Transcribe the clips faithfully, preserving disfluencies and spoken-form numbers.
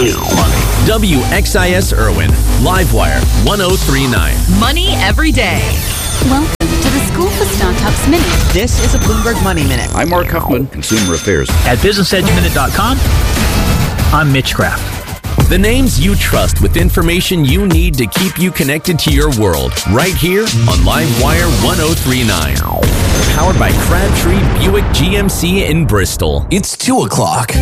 Money. Money. W X I S Irwin, Livewire one oh three point nine. Money every day. Welcome to the School for Startups Minute. This is a Bloomberg Money Minute. I'm Mark Huffman, Consumer Affairs. At business edge minute dot com, I'm Mitch Kraft. The names you trust with information you need to keep you connected to your world. Right here on Livewire one oh three point nine. Powered by Crabtree Buick G M C in Bristol. It's two o'clock.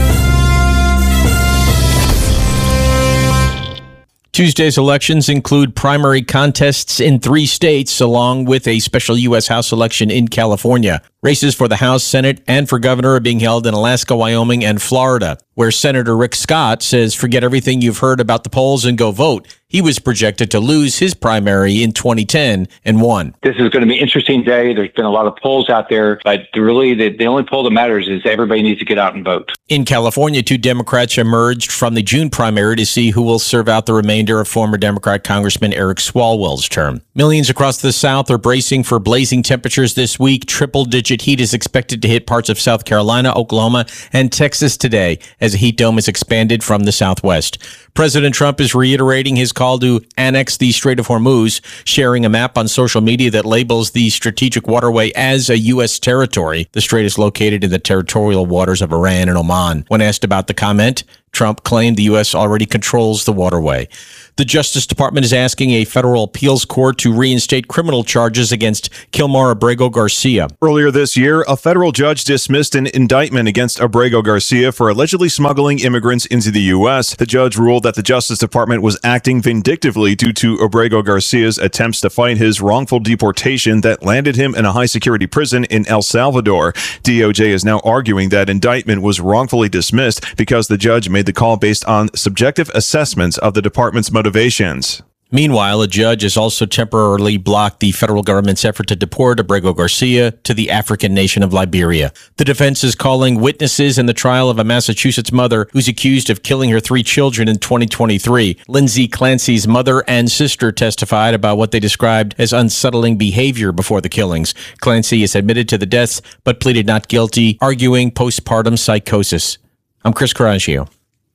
Tuesday's elections include primary contests in three states, along with a special U S House election in California. Races for the House, Senate, and for governor are being held in Alaska, Wyoming, and Florida, where Senator Rick Scott says forget everything you've heard about the polls and go vote. He was projected to lose his primary in twenty ten and won. This is going to be an interesting day. There's been a lot of polls out there, but really the, the only poll that matters is everybody needs to get out and vote. In California, two Democrats emerged from the June primary to see who will serve out the remainder of former Democrat Congressman Eric Swalwell's term. Millions across the South are bracing for blazing temperatures this week. Triple-digit heat is expected to hit parts of South Carolina, Oklahoma, and Texas today as a heat dome is expanded from the southwest. President Trump is reiterating his call to annex the Strait of Hormuz, sharing a map on social media that labels the strategic waterway as a U S territory. The strait is located in the territorial waters of Iran and Oman. When asked about the comment, Trump claimed the U S already controls the waterway. The Justice Department is asking a federal appeals court to reinstate criminal charges against Kilmar Abrego Garcia. Earlier this year, a federal judge dismissed an indictment against Abrego Garcia for allegedly smuggling immigrants into the U S. The judge ruled that the Justice Department was acting vindictively due to Abrego Garcia's attempts to fight his wrongful deportation that landed him in a high-security prison in El Salvador. D O J is now arguing that indictment was wrongfully dismissed because the judge made the call based on subjective assessments of the department's motivations. Meanwhile, a judge has also temporarily blocked the federal government's effort to deport Abrego Garcia to the African nation of Liberia. The defense is calling witnesses in the trial of a Massachusetts mother who's accused of killing her three children in twenty twenty-three. Lindsay Clancy's mother and sister testified about what they described as unsettling behavior before the killings. Clancy is admitted to the deaths, but pleaded not guilty, arguing postpartum psychosis. I'm Chris Coraggio.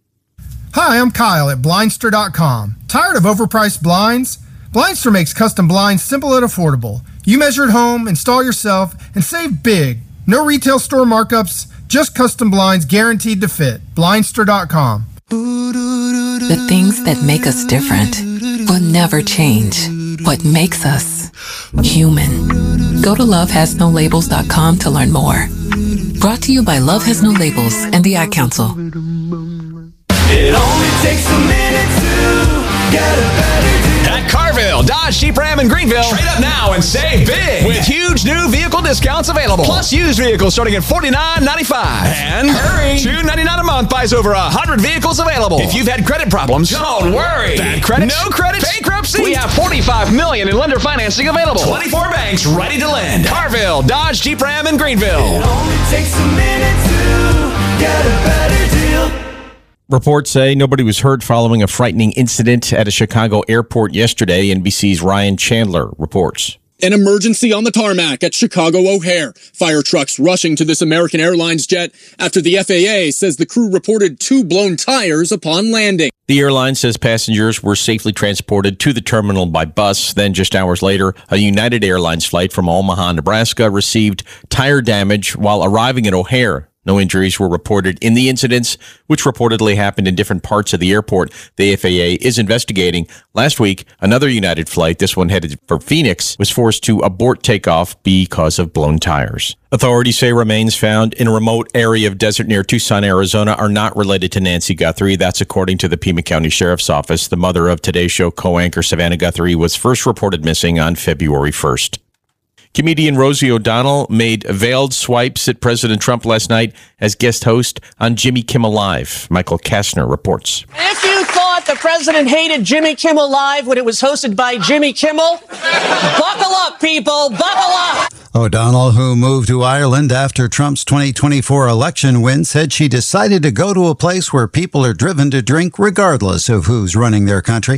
Hi, I'm Kyle at Blindster dot com. Tired of overpriced blinds? Blindster makes custom blinds simple and affordable. You measure at home, install yourself, and save big. No retail store markups, just custom blinds guaranteed to fit. Blindster dot com. The things that make us different will never change. What makes us human. Go to love has no labels dot com to learn more. Brought to you by Love Has No Labels and the Ad Council. It only takes a minute to get a better deal. At Carville, Dodge, Jeep, Ram, and Greenville. Trade up now and save big with huge new vehicle discounts available. Plus used vehicles starting at forty-nine ninety-five. And hurry, two ninety-nine a month buys over one hundred vehicles available. If you've had credit problems, don't worry. Bad credit, no credit, bankruptcy. We have forty-five million dollars in lender financing available. twenty-four banks ready to lend. Carville, Dodge, Jeep, Ram, and Greenville. It only takes a minute to get a better deal. Reports say nobody was hurt following a frightening incident at a Chicago airport yesterday. N B C's Ryan Chandler reports. An emergency on the tarmac at Chicago O'Hare. Fire trucks rushing to this American Airlines jet after the F A A says the crew reported two blown tires upon landing. The airline says passengers were safely transported to the terminal by bus. Then just hours later, a United Airlines flight from Omaha, Nebraska received tire damage while arriving at O'Hare. No injuries were reported in the incidents, which reportedly happened in different parts of the airport. The F A A is investigating. Last week, another United flight, this one headed for Phoenix, was forced to abort takeoff because of blown tires. Authorities say remains found in a remote area of desert near Tucson, Arizona, are not related to Nancy Guthrie. That's according to the Pima County Sheriff's Office. The mother of Today Show co-anchor Savannah Guthrie was first reported missing on February first. Comedian Rosie O'Donnell made veiled swipes at President Trump last night as guest host on Jimmy Kimmel Live. Michael Kastner reports. If you thought the president hated Jimmy Kimmel Live when it was hosted by Jimmy Kimmel, buckle up, people, buckle up. O'Donnell, who moved to Ireland after Trump's twenty twenty-four election win, said she decided to go to a place where people are driven to drink regardless of who's running their country.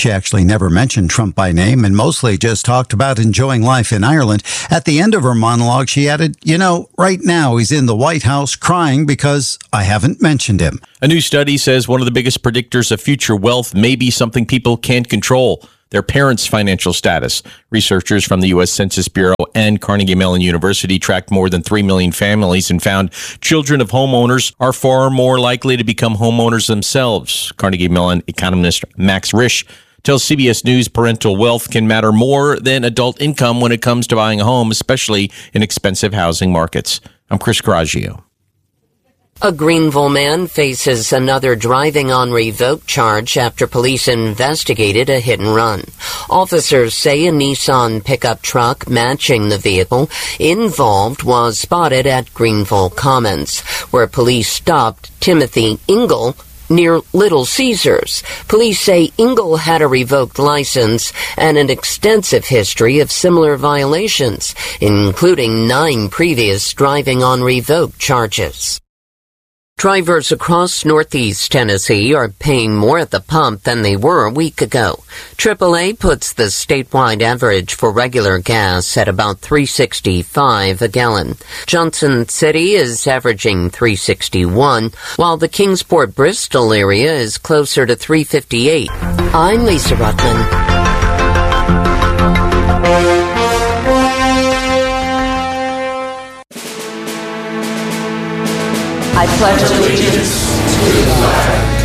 She actually never mentioned Trump by name and mostly just talked about enjoying life in Ireland. At the end of her monologue, she added, you know, right now he's in the White House crying because I haven't mentioned him. A new study says one of the biggest predictors of future wealth may be something people can't control: their parents' financial status. Researchers from the U S Census Bureau and Carnegie Mellon University tracked more than three million families and found children of homeowners are far more likely to become homeowners themselves. Carnegie Mellon economist Max Risch tells C B S News parental wealth can matter more than adult income when it comes to buying a home, especially in expensive housing markets. I'm Chris Coraggio. A Greenville man faces another driving on revoked charge after police investigated a hit and run. Officers say a Nissan pickup truck matching the vehicle involved was spotted at Greenville Commons, where police stopped Timothy Engel near Little Caesars. Police say Engel had a revoked license and an extensive history of similar violations, including nine previous driving on revoked charges. Drivers across Northeast Tennessee are paying more at the pump than they were a week ago. triple A puts the statewide average for regular gas at about three sixty-five a gallon. Johnson City is averaging three sixty-one, while the Kingsport Bristol area is closer to three fifty-eight. I'm Lisa Ruttman. I pledge allegiance to the flag